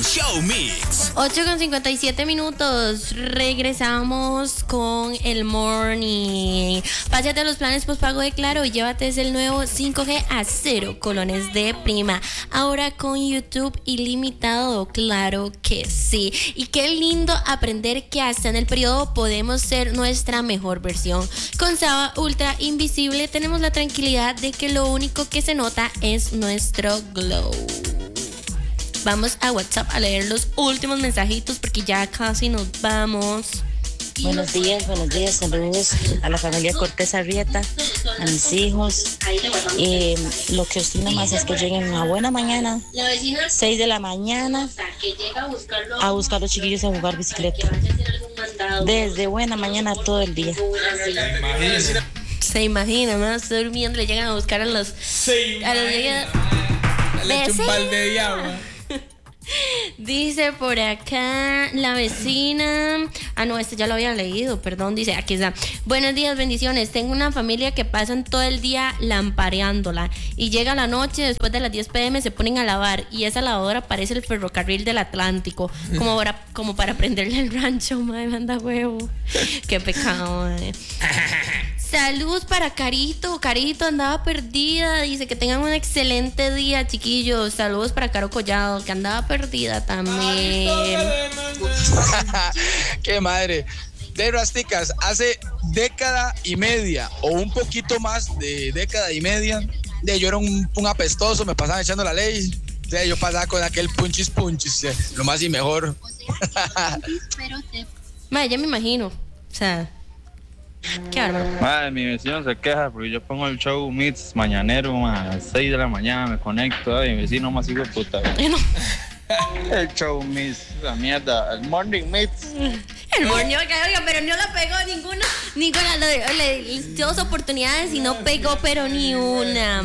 Show Mix. 8:57. Regresamos con el morning. Pásate a los planes postpago de Claro y llévate el nuevo 5G a 0 colones de prima. Ahora con YouTube ilimitado, claro que sí. Y qué lindo aprender que hasta en el periodo podemos ser nuestra mejor versión. Con Saba Ultra Invisible tenemos la tranquilidad de que lo único que se nota es nuestro glow. Vamos a WhatsApp a leer los últimos mensajitos porque ya casi nos vamos. Buenos días, saludos a la familia Cortés Arrieta, a mis hijos. Lo que ostino más es que lleguen a buena mañana, 6 de la mañana, a buscar a los chiquillos a jugar bicicleta. Desde buena mañana todo el día. Se imagina, más durmiendo, le llegan a buscar a los... Le echo un balde de agua. Dice por acá la vecina. No, este ya lo había leído, perdón. Dice, aquí está. Buenos días, bendiciones. Tengo una familia que pasan todo el día lampareándola y llega la noche, después de las 10 p.m. se ponen a lavar y esa lavadora parece el ferrocarril del Atlántico, como para prenderle el rancho. Madre, manda huevo. Qué pecado, madre. Saludos para Carito. Carito andaba perdida. Dice que tengan un excelente día, chiquillos. Saludos para Caro Collado, que andaba perdida también. Qué madre. De Rasticas, hace década y media o un poquito más de década y media, yo era un apestoso, me pasaba echando la ley. Yo pasaba con aquel punchis, lo más y mejor. Madre, ya me imagino. O sea, qué bárbaro. Madre, mi vecino se queja porque yo pongo el show Mix mañanero a las 6 de la mañana, me conecto, mi vecino más hijo de puta. El show Mix, la mierda, el morning Mix. El morning, oiga, pero no la pegó ninguna, le dio dos oportunidades y no pegó, pero ni una.